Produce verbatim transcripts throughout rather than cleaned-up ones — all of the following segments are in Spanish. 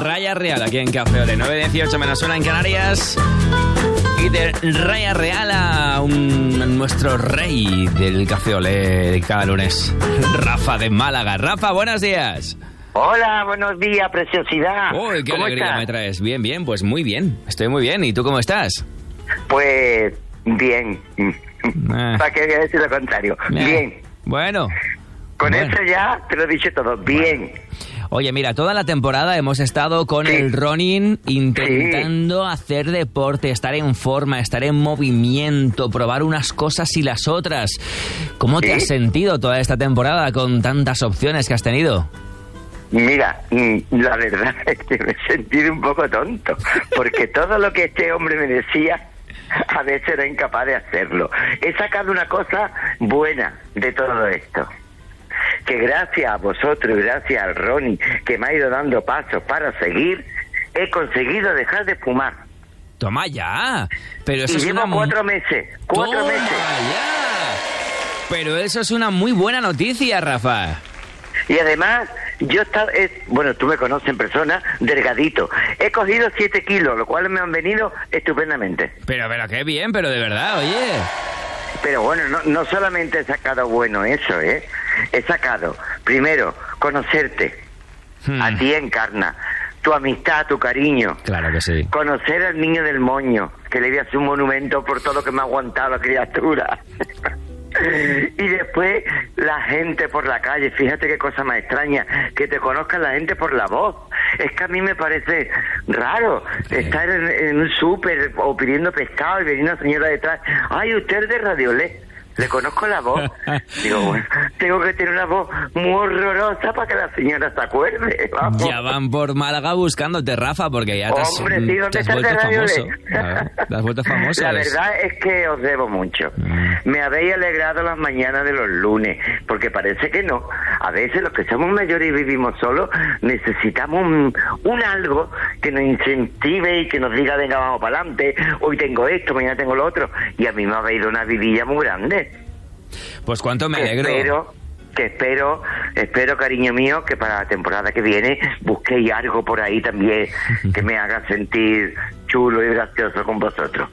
Raya Real aquí en Café Olé, nueve dieciocho menos una en Canarias. Y de Raya Real a un, nuestro rey del Café Olé de cada lunes, Rafa de Málaga. Rafa, buenos días. Hola, buenos días, preciosidad. Uy, qué ¿Cómo alegría estás? me traes. Bien, bien, pues muy bien. Estoy muy bien. ¿Y tú cómo estás? Pues bien. Ah. ¿Para qué voy a decir lo contrario? Ah. Bien. Bueno. Con Bueno. eso ya te lo he dicho todo. Bien. Oye, mira, toda la temporada hemos estado con Sí. el running intentando hacer deporte, estar en forma, estar en movimiento, probar unas cosas y las otras. ¿Cómo te Sí. has sentido toda esta temporada con tantas opciones que has tenido? Mira, mm, la verdad es que me he sentido un poco tonto, porque todo lo que este hombre me decía, a veces era incapaz de hacerlo. He sacado una cosa buena de todo esto, que gracias a vosotros y gracias al Ronnie, que me ha ido dando pasos para seguir, he conseguido dejar de fumar. Toma ya. Pero eso Y es llevo una... cuatro meses, cuatro Toma meses. ya. Pero eso es una muy buena noticia, Rafa. Y además, yo estaba, es, bueno, tú me conoces en persona, delgadito. He cogido siete kilos, lo cual me han venido estupendamente. Pero, pero qué bien, pero de verdad, oye. Pero bueno, no, no solamente he sacado bueno eso, ¿eh? He sacado, primero, conocerte. Hmm. A ti encarna. Tu amistad, tu cariño. Claro que sí. Conocer al niño del moño, que le voy a hacer un monumento por todo lo que me ha aguantado la criatura. Y después la gente por la calle, fíjate qué cosa más extraña, que te conozca la gente por la voz. Es que a mí me parece raro estar en, en un súper o pidiendo pescado y venir una señora detrás. Ay, usted es de Radiolé. Le conozco la voz. Digo, bueno, tengo que tener una voz muy horrorosa para que la señora se acuerde. Vamos. Ya van por Málaga buscándote, Rafa, porque ya te has, Hombre, sí, ¿dónde te has está el de vuelto Radio famoso. Lé? Claro, te has vuelto famoso. La eres- verdad es que os debo mucho. Mm. Me habéis alegrado las mañanas de los lunes, porque parece que no. A veces los que somos mayores y vivimos solos necesitamos un, un algo que nos incentive y que nos diga, venga, vamos para adelante, hoy tengo esto, mañana tengo lo otro. Y a mí me habéis dado una vidilla muy grande. Pues cuánto me Que alegro. espero, que espero, espero, cariño mío, que para la temporada que viene busquéis algo por ahí también que me haga sentir chulo y gracioso con vosotros.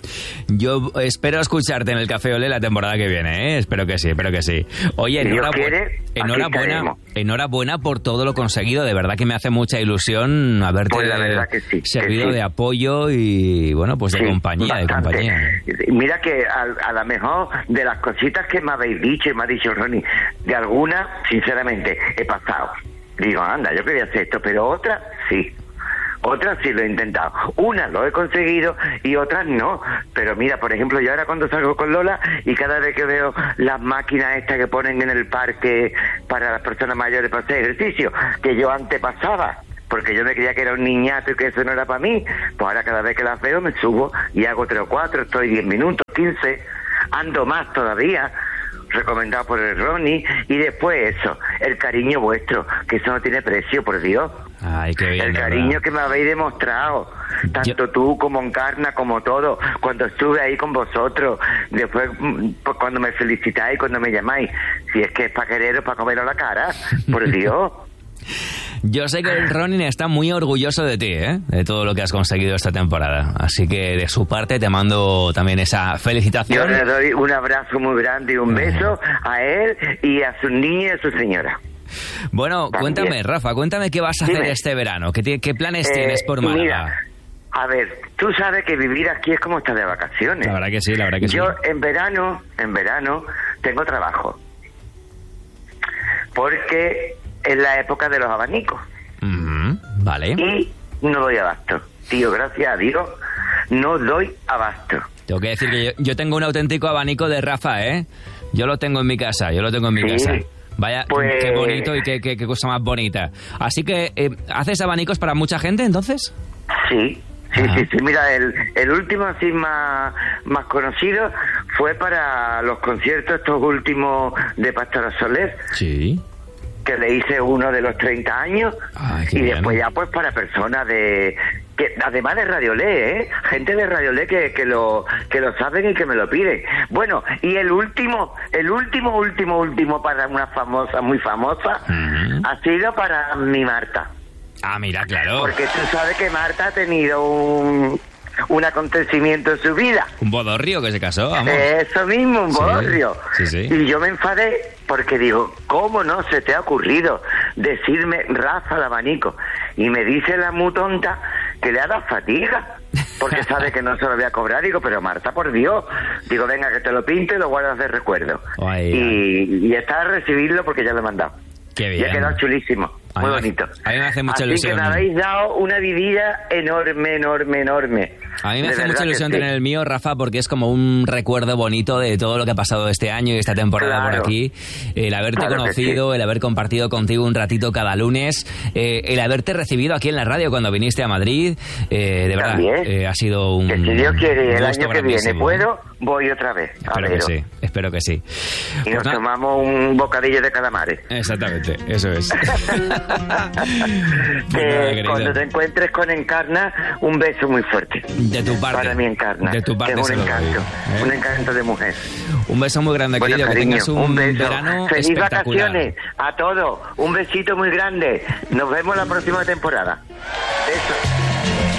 Yo espero escucharte en el Café Olé la temporada que viene, ¿eh? Espero que sí, espero que sí. Oye, Si Dios enhorabuena, quiere, aquí enhorabuena, estaremos. enhorabuena por todo lo conseguido. De verdad que me hace mucha ilusión haberte Pues la verdad que sí, que servido sí. de apoyo y, bueno, pues de Sí, compañía, de bastante. compañía. Mira que a, a lo mejor de las cositas que me habéis dicho y me ha dicho Ronnie, de algunas, sinceramente, he pasado. Digo, anda, yo quería hacer esto, pero otras sí. Otras sí lo he intentado. Unas lo he conseguido y otras no. Pero mira, por ejemplo, yo ahora cuando salgo con Lola y cada vez que veo las máquinas estas que ponen en el parque para las personas mayores para hacer ejercicio, que yo antes pasaba, porque yo me creía que era un niñato y que eso no era para mí, pues ahora cada vez que las veo me subo y hago tres o cuatro, estoy diez minutos, quince, ando más todavía, recomendado por el Ronnie, y después eso, el cariño vuestro, que eso no tiene precio, por Dios. Ay, qué bien. El de cariño verdad. que me habéis demostrado, tanto Yo- tú como Encarna, como todo, cuando estuve ahí con vosotros, después mm, pues, cuando me felicitáis, cuando me llamáis, si es que es para quereros, para comeros la cara, por Dios. Yo sé que el Ronin está muy orgulloso de ti, ¿eh? De todo lo que has conseguido esta temporada. Así que de su parte te mando también esa Yo felicitación. le doy un abrazo muy grande y un beso a él y a su niña y a su señora. Bueno, También. cuéntame, Rafa, cuéntame qué vas a hacer Dime. este verano. ¿Qué, ti- qué planes Eh, tienes por Málaga? Mira, a ver, tú sabes que vivir aquí es como estar de vacaciones. La verdad que sí, la verdad que sí. Yo en verano, en verano, tengo trabajo. Porque es la época de los abanicos. Ujú, vale. Y no doy abasto. Tío, gracias a Dios, no doy abasto. Tengo que decir que yo, yo tengo un auténtico abanico de Rafa, ¿eh? Yo lo tengo en mi casa, yo lo tengo en mi Sí, casa. Vaya, pues- qué bonito y qué, qué- qué cosa más bonita. Así que, eh, ¿haces abanicos para mucha gente, entonces? Sí, sí, Ah. sí, sí. Mira, el, el último así más, más conocido fue para los conciertos estos últimos de Pastora Soler, Sí. que le hice uno de los treinta años, Ay, qué y bien. después ya pues para personas de que además de Radiolé, ¿eh? Gente de Radiolé que, que lo que lo saben y que me lo piden. Bueno, y el último, el último, último, último para una famosa, muy famosa, Ujú. ha sido para mi Marta. Ah, mira, claro. Porque tú sabes que Marta ha tenido un, un acontecimiento en su vida. Un bodorrio que se casó, vamos. Eso mismo, un Sí, bodorrio. sí, sí. Y yo me enfadé porque digo, ¿cómo no se te ha ocurrido decirme Rafa el abanico? Y me dice la muy tonta que le ha dado fatiga, porque sabe que no se lo voy a cobrar. Digo, pero Marta, por Dios. Digo, venga, que te lo pinto y lo guardas de recuerdo. Ay, y, y está a recibirlo porque ya lo he mandado. Qué bien. Y ha quedado chulísimo, A muy mí me- bonito. a mí me hace mucha Así ilusión. que me habéis dado una vidilla enorme, enorme, enorme. A mí me De hace verdad mucha que ilusión sí. tener el mío, Rafa, porque es como un recuerdo bonito de todo lo que ha pasado este año y esta temporada Claro. por aquí. El haberte Claro que conocido, sí. el haber compartido contigo un ratito cada lunes, eh, el haberte recibido aquí en la radio cuando viniste a Madrid. Eh, de verdad, También. eh, ha sido un Que si Dios quiere, el gusto año que viene grandísimo, ¿eh? puedo, voy otra vez. A Espero que veros. sí, espero que sí. Y Pues nos nada, tomamos un bocadillo de calamares. exactamente, eso es. Pues Que nada, querido. cuando te encuentres con Encarna, un beso muy fuerte. De tu parte. Para mi Encarna. De tu parte que es se un lo doy, encanto. ¿eh? Un encanto de mujer. Un beso muy grande, Bueno, querido, que cariño, tengas un, un beso. verano Feliz espectacular. vacaciones a todos. Un besito muy grande. Nos vemos la próxima temporada. Eso.